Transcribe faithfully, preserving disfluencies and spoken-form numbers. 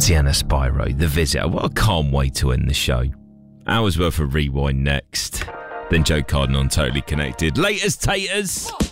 Sienna Spyro, The Visitor. Well, I can't wait to end the show. Hours worth of Rewind next. Then Joe Cardin on Totally Connected. Laters, taters.